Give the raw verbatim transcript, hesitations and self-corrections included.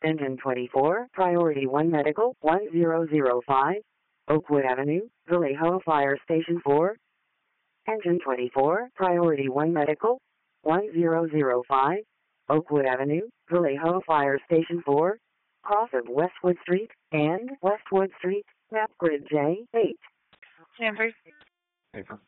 Engine twenty-four, Priority one Medical, one zero zero five, Oakwood Avenue, Vallejo Fire Station four. Engine twenty-four, Priority one Medical, one zero zero five, Oakwood Avenue, Vallejo Fire Station four, cross of Westwood Street and Westwood Street, map grid J eight. Stanford. Paper.